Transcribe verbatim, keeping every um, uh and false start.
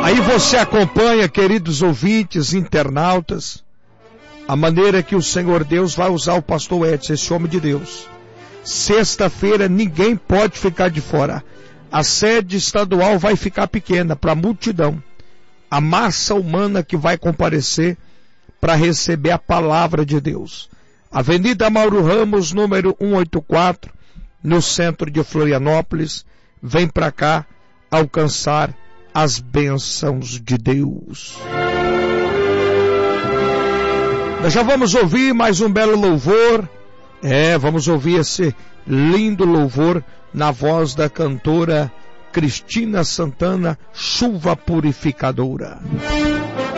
Aí você acompanha, queridos ouvintes, internautas, a maneira que o Senhor Deus vai usar o pastor Edson, esse homem de Deus. Sexta-feira ninguém pode ficar de fora. A sede estadual vai ficar pequena para a multidão. A massa humana que vai comparecer para receber a palavra de Deus. Avenida Mauro Ramos, número cento e oitenta e quatro, no centro de Florianópolis. Vem para cá alcançar as bênçãos de Deus. Nós já vamos ouvir mais um belo louvor. É, vamos ouvir esse lindo louvor na voz da cantora Cristina Santana, Chuva Purificadora.